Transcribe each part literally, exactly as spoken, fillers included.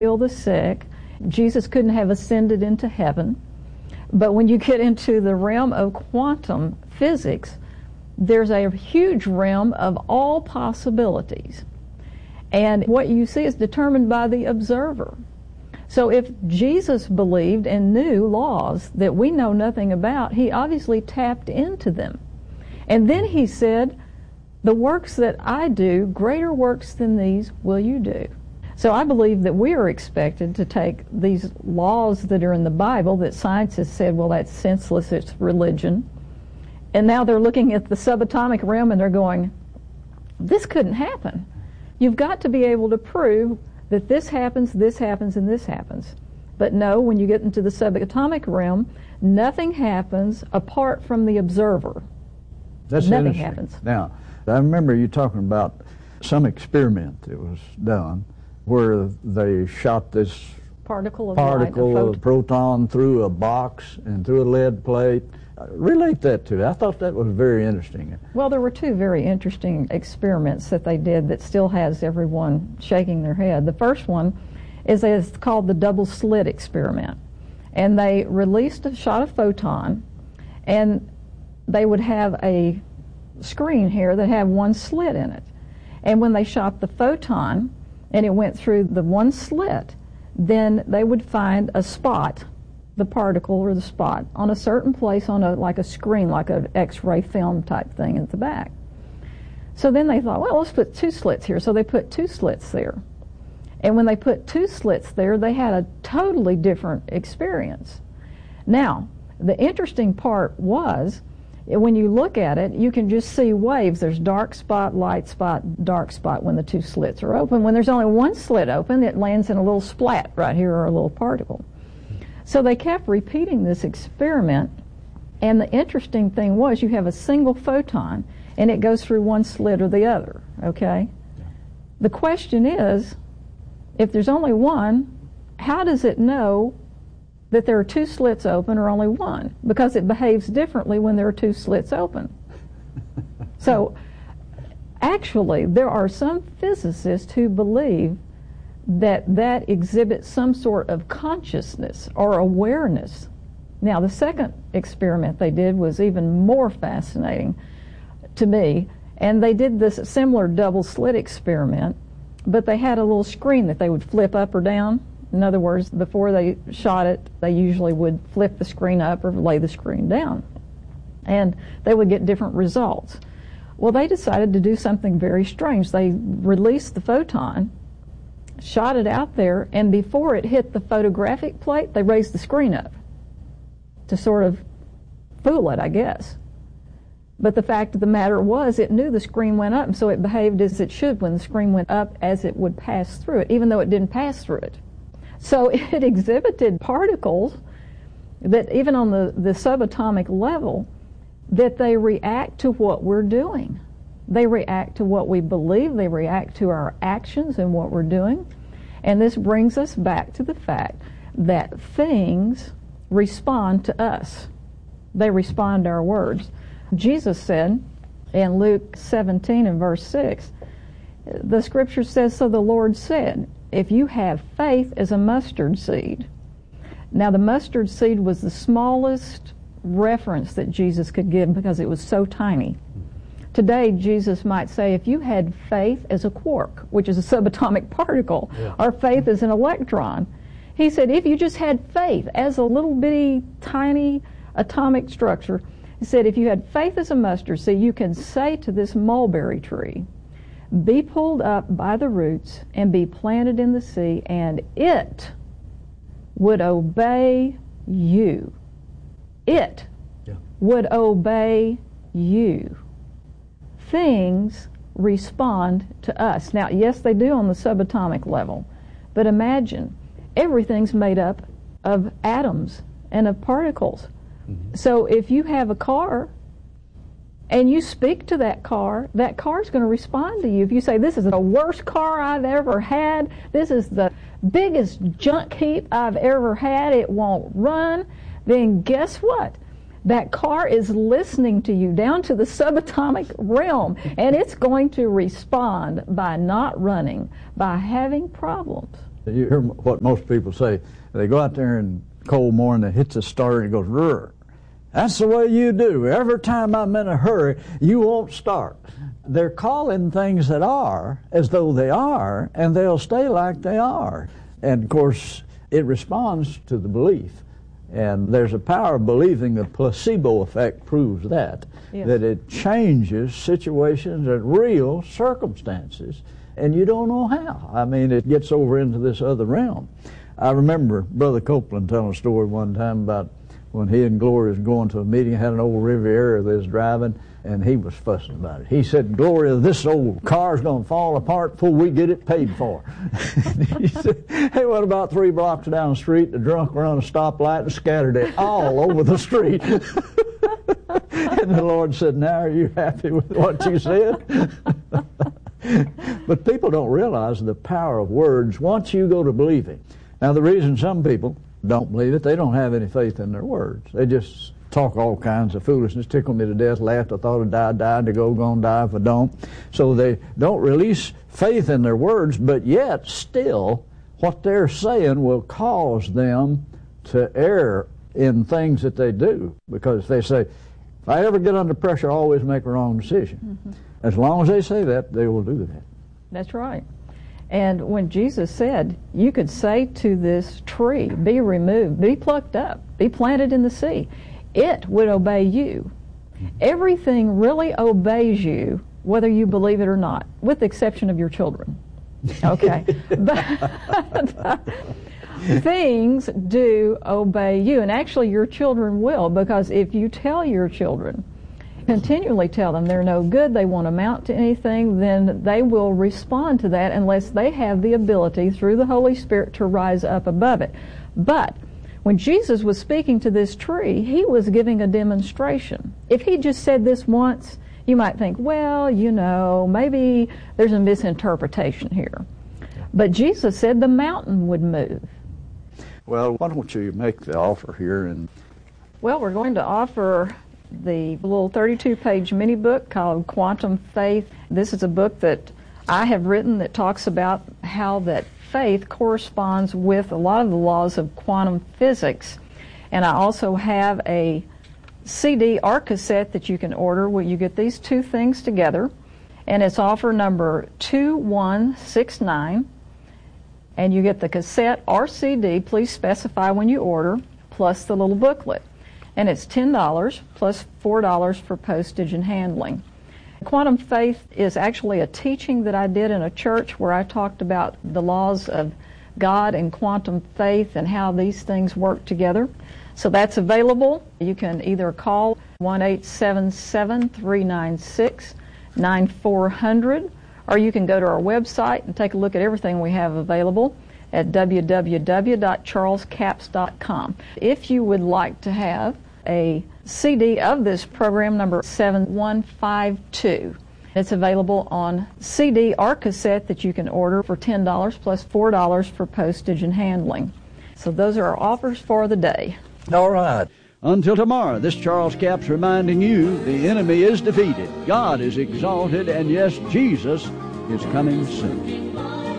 heal the sick. Jesus couldn't have ascended into heaven. But when you get into the realm of quantum physics, there's a huge realm of all possibilities. And what you see is determined by the observer. So if Jesus believed and knew laws that we know nothing about, he obviously tapped into them. And then he said, the works that I do, greater works than these will you do. So I believe that we are expected to take these laws that are in the Bible that science has said, well, that's senseless, it's religion. And now they're looking at the subatomic realm and they're going, this couldn't happen. You've got to be able to prove that this happens, this happens, and this happens. But no, when you get into the subatomic realm, nothing happens apart from the observer. That's nothing happens. Now, I remember you talking about some experiment that was done where they shot this particle of particle light, of proton through a box and through a lead plate. Relate that to it. I thought that was very interesting. Well, there were two very interesting experiments that they did that still has everyone shaking their head. The first one is, is called the double slit experiment. And they released a shot of photon, and they would have a screen here that had one slit in it. And when they shot the photon and it went through the one slit, then they would find a spot, the particle or the spot, on a certain place on a like a screen, like an X-ray film type thing at the back. So then they thought, well, let's put two slits here. So they put two slits there. And when they put two slits there, they had a totally different experience. Now, the interesting part was, when you look at it, you can just see waves. There's dark spot, light spot, dark spot when the two slits are open. When there's only one slit open, it lands in a little splat right here, or a little particle. So they kept repeating this experiment, and the interesting thing was you have a single photon, and it goes through one slit or the other, okay? The question is, if there's only one, how does it know that there are two slits open or only one? Because it behaves differently when there are two slits open. So actually, there are some physicists who believe that that exhibits some sort of consciousness or awareness. Now, the second experiment they did was even more fascinating to me, and they did this similar double slit experiment, but they had a little screen that they would flip up or down. In other words, before they shot it, they usually would flip the screen up or lay the screen down, and they would get different results. Well, they decided to do something very strange. They released the photon, shot it out there, and before it hit the photographic plate, they raised the screen up to sort of fool it, I guess. But the fact of the matter was, it knew the screen went up, and so it behaved as it should when the screen went up, as it would pass through it, even though it didn't pass through it. So it exhibited particles that, even on the, the subatomic level, that they react to what we're doing. They react to what we believe. They react to our actions and what we're doing. And this brings us back to the fact that things respond to us. They respond to our words. Jesus said in Luke seventeen and verse six, the scripture says, so the Lord said, if you have faith as a mustard seed. Now, the mustard seed was the smallest reference that Jesus could give because it was so tiny. Today, Jesus might say, if you had faith as a quark, which is a subatomic particle, yeah, or faith as an electron. He said, if you just had faith as a little bitty, tiny atomic structure, he said, if you had faith as a mustard seed, you can say to this mulberry tree, be pulled up by the roots and be planted in the sea, and it would obey you. It yeah. would obey you. Things respond to us. Now, yes, they do on the subatomic level, but imagine, everything's made up of atoms and of particles. Mm-hmm. So if you have a car, and you speak to that car, that car's going to respond to you. If you say, this is the worst car I've ever had, this is the biggest junk heap I've ever had, it won't run, then guess what? That car is listening to you down to the subatomic realm, and it's going to respond by not running, by having problems. You hear what most people say. They go out there in cold morning, it hits a starter, and it goes, rrr. That's the way you do. Every time I'm in a hurry, you won't start. They're calling things that are as though they are, and they'll stay like they are. And, of course, it responds to the belief. And there's a power of believing. The placebo effect proves that, yes. that it changes situations and real circumstances, and you don't know how. I mean, it gets over into this other realm. I remember Brother Copeland telling a story one time about when he and Gloria was going to a meeting, had an old Riviera they was driving, and he was fussing about it. He said, Gloria, this old car's going to fall apart before we get it paid for. He said, hey, what about three blocks down the street, the drunk were on a stoplight and scattered it all over the street. And the Lord said, now are you happy with what you said? But people don't realize the power of words once you go to believing. Now, the reason some people don't believe it, they don't have any faith in their words. They just talk all kinds of foolishness, tickle me to death, laughed, I thought I'd die, died to go, gonna die if I don't. So they don't release faith in their words, but yet still what they're saying will cause them to err in things that they do. Because they say, if I ever get under pressure, I always make a wrong decision. Mm-hmm. As long as they say that, they will do that. That's right. And when Jesus said, you could say to this tree, be removed, be plucked up, be planted in the sea, it would obey you. Everything really obeys you, whether you believe it or not, with the exception of your children. Okay? But things do obey you, and actually your children will, because if you tell your children, continually tell them they're no good, they won't amount to anything, then they will respond to that unless they have the ability through the Holy Spirit to rise up above it. But when Jesus was speaking to this tree, he was giving a demonstration. If he just said this once, you might think, well, you know, maybe there's a misinterpretation here. But Jesus said the mountain would move. Well, why don't you make the offer here? And Well, we're going to offer the little thirty-two page mini book called Quantum Faith. This is a book that I have written that talks about how that faith corresponds with a lot of the laws of quantum physics. And I also have a C D or cassette that you can order where you get these two things together. And it's offer number two one six nine. And you get the cassette or C D, please specify when you order, plus the little booklet. And it's ten dollars plus four dollars for postage and handling. Quantum Faith is actually a teaching that I did in a church where I talked about the laws of God and quantum faith and how these things work together. So that's available. You can either call one eight seven seven, three nine six, nine four zero zero, or you can go to our website and take a look at everything we have available at w w w dot charles capps dot com. If you would like to have a C D of this program number seven one five two, it's available on C D or cassette that you can order for ten dollars plus four dollars for postage and handling. So those are our offers for the day. All right. Until tomorrow, this Charles Capps reminding you the enemy is defeated, God is exalted, and yes, Jesus is coming soon.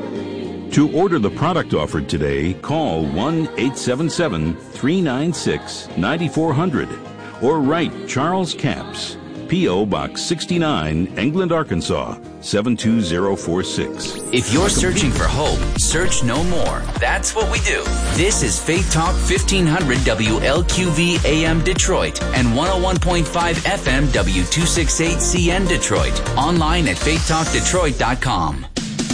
To order the product offered today, call one eight seven seven, three nine six, nine four zero zero or write Charles Capps, P O. Box sixty-nine, England, Arkansas, seven two zero four six. If you're searching for hope, search no more. That's what we do. This is Faith Talk fifteen hundred W L Q V A M Detroit and one oh one point five F M W two sixty-eight C N Detroit. Online at faith talk detroit dot com.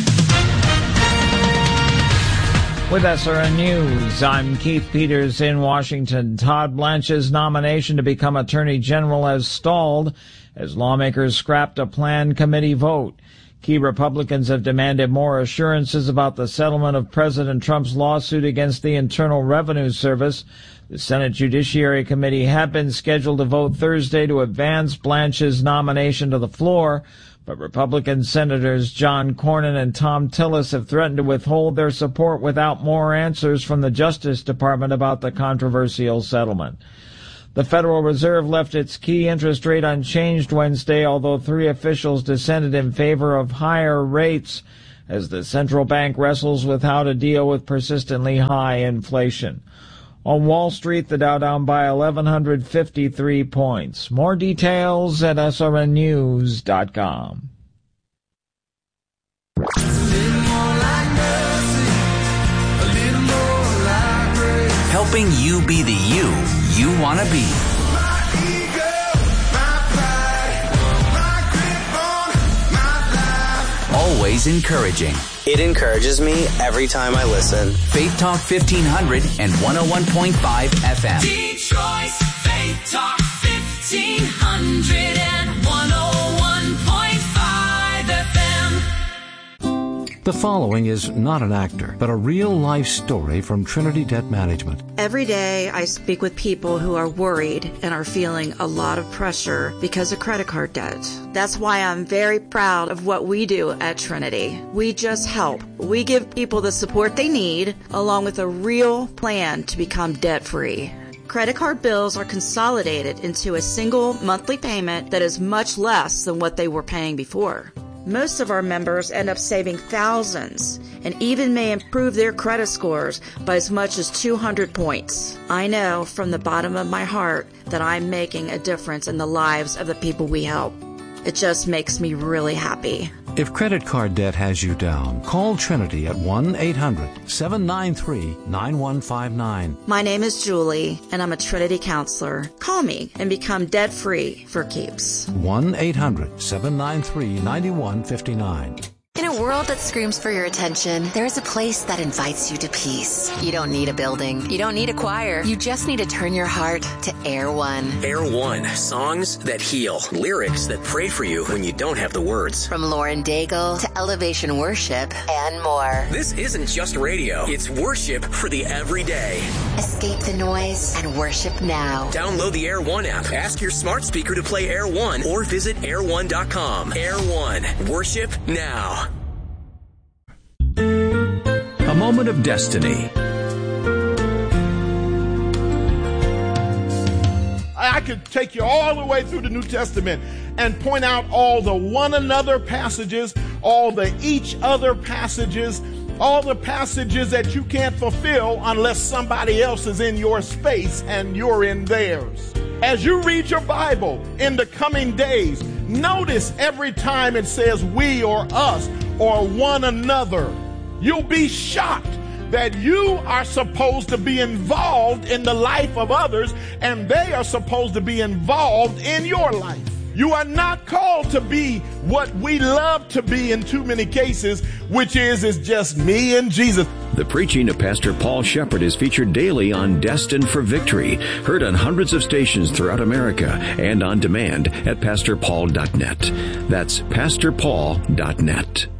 With S R N News, I'm Keith Peters in Washington. Todd Blanche's nomination to become Attorney General has stalled as lawmakers scrapped a planned committee vote. Key Republicans have demanded more assurances about the settlement of President Trump's lawsuit against the Internal Revenue Service. The Senate Judiciary Committee had been scheduled to vote Thursday to advance Blanche's nomination to the floor, but Republican Senators John Cornyn and Tom Tillis have threatened to withhold their support without more answers from the Justice Department about the controversial settlement. The Federal Reserve left its key interest rate unchanged Wednesday, although three officials dissented in favor of higher rates. as the central bank wrestles with how to deal with persistently high inflation. On Wall Street, the Dow down by eleven fifty-three points. More details at S R N news dot com. Helping you be the you you want to be. Always encouraging. It encourages me every time I listen. Faith Talk fifteen hundred and one oh one point five F M. Detroit's Faith Talk fifteen hundred and one oh one point five F M. The following is not an actor, but a real-life story from Trinity Debt Management. Every day I speak with people who are worried and are feeling a lot of pressure because of credit card debt. That's why I'm very proud of what we do at Trinity. We just help. We give people the support they need, along with a real plan to become debt-free. Credit card bills are consolidated into a single monthly payment that is much less than what they were paying before. Most of our members end up saving thousands and even may improve their credit scores by as much as two hundred points. I know from the bottom of my heart that I'm making a difference in the lives of the people we help. It just makes me really happy. If credit card debt has you down, call Trinity at one eight hundred seven nine three nine one five nine. My name is Julie, and I'm a Trinity counselor. Call me and become debt-free for keeps. one eight hundred seven nine three nine one five nine. In a world that screams for your attention, there is a place that invites you to peace. You don't need a building. You don't need a choir. You just need to turn your heart to Air One. Air One. Songs that heal. Lyrics that pray for you when you don't have the words. From Lauren Daigle to Elevation Worship and more. This isn't just radio. It's worship for the everyday. Escape the noise and worship now. Download the Air One app. Ask your smart speaker to play Air One or visit air one dot com. Air One. Worship now. A moment of destiny. I could take you all the way through the New Testament and point out all the one another passages, all the each other passages, all the passages that you can't fulfill unless somebody else is in your space and you're in theirs. As you read your Bible in the coming days, notice every time it says we or us or one another. You'll be shocked that you are supposed to be involved in the life of others and they are supposed to be involved in your life. You are not called to be what we love to be in too many cases, which is, is just me and Jesus. The preaching of Pastor Paul Shepherd is featured daily on Destined for Victory, heard on hundreds of stations throughout America and on demand at pastor paul dot net. That's pastor paul dot net.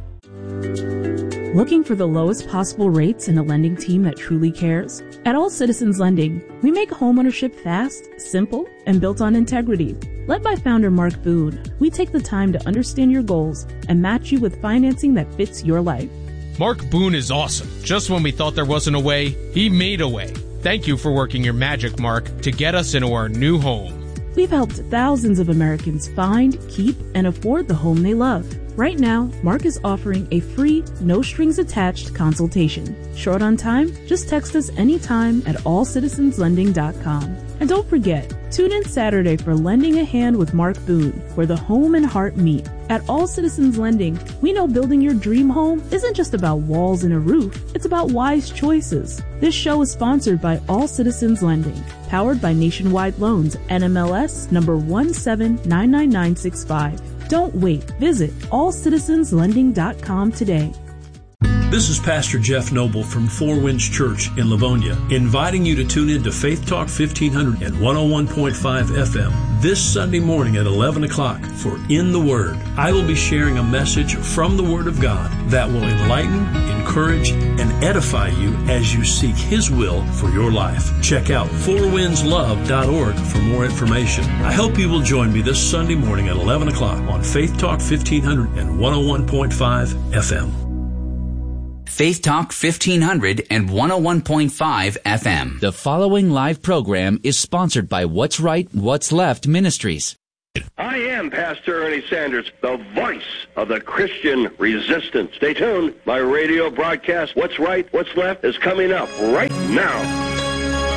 Looking for the lowest possible rates and a lending team that truly cares? At All Citizens Lending, we make homeownership fast, simple, and built on integrity. Led by founder Mark Boone, we take the time to understand your goals and match you with financing that fits your life. Mark Boone is awesome. Just when we thought there wasn't a way, he made a way. Thank you for working your magic, Mark, to get us into our new home. We've helped thousands of Americans find, keep, and afford the home they love. Right now, Mark is offering a free, no-strings-attached consultation. Short on time? Just text us anytime at all citizens lending dot com. And don't forget, tune in Saturday for Lending a Hand with Mark Boone, where the home and heart meet. At All Citizens Lending, we know building your dream home isn't just about walls and a roof, it's about wise choices. This show is sponsored by All Citizens Lending, powered by Nationwide Loans, N M L S number one seven nine nine nine six five. Don't wait. Visit all citizens lending dot com today. This is Pastor Jeff Noble from Four Winds Church in Livonia, inviting you to tune in to Faith Talk fifteen hundred and one oh one point five F M this Sunday morning at eleven o'clock for In the Word. I will be sharing a message from the Word of God that will enlighten, encourage, and edify you as you seek His will for your life. Check out four winds love dot org for more information. I hope you will join me this Sunday morning at eleven o'clock on Faith Talk fifteen hundred and one oh one point five F M. Faith Talk fifteen hundred and one oh one point five F M. The following live program is sponsored by What's Right, What's Left Ministries. I am Pastor Ernie Sanders, the voice of the Christian resistance. Stay tuned. My radio broadcast, What's Right, What's Left, is coming up right now.